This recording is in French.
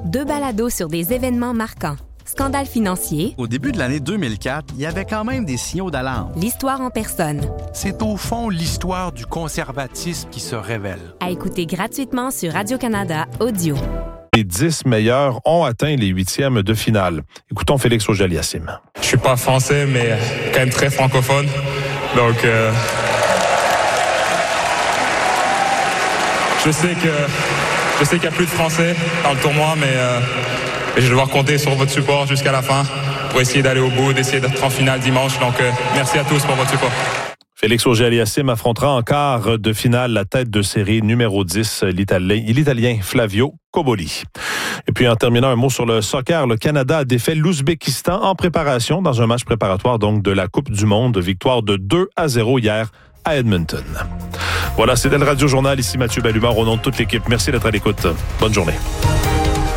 2 balados sur des événements marquants. Scandale financier. Au début de l'année 2004, il y avait quand même des signaux d'alarme. L'histoire en personne. C'est au fond l'histoire du conservatisme qui se révèle. À écouter gratuitement sur Radio-Canada Audio. Les 10 meilleurs ont atteint les 8e de finale. Écoutons Félix Auger-Aliassime. Je suis pas français, mais quand même très francophone. Donc, je sais qu'il n'y a plus de Français dans le tournoi, mais je vais devoir compter sur votre support jusqu'à la fin pour essayer d'aller au bout, d'essayer d'être en finale dimanche. Donc, merci à tous pour votre support. Félix Auger-Aliassime affrontera en quart de finale la tête de série numéro 10, l'Italien Flavio Cobolli. Et puis en terminant, un mot sur le soccer. Le Canada a défait l'Ouzbékistan en préparation dans un match préparatoire donc de la Coupe du Monde. Victoire de 2-0 hier à Edmonton. Voilà, c'était le Radio Journal. Ici Mathieu Bellumeur au nom de toute l'équipe. Merci d'être à l'écoute. Bonne journée.